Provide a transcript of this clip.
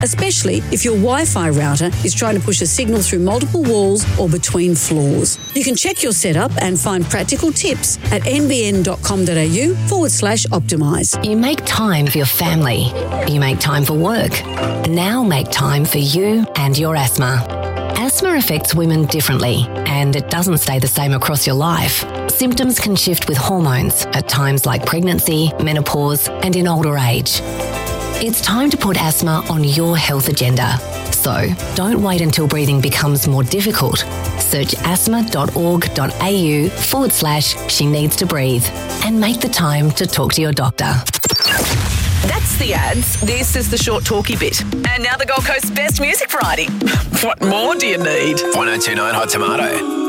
especially if your Wi-Fi router is trying to push a signal through multiple walls or between floors. You can check your setup and find practical tips at nbn.com.au/optimise. You make time for your family. You make time for work. Now make time for you and your asthma. Asthma affects women differently, and it doesn't stay the same across your life. Symptoms can shift with hormones at times like pregnancy, menopause, and in older age. It's time to put asthma on your health agenda. So don't wait until breathing becomes more difficult. Search asthma.org.au/she needs to breathe and make the time to talk to your doctor. That's the ads. This is the short talky bit. And now the Gold Coast's best music variety. What more do you need? 1029 Hot Tomato.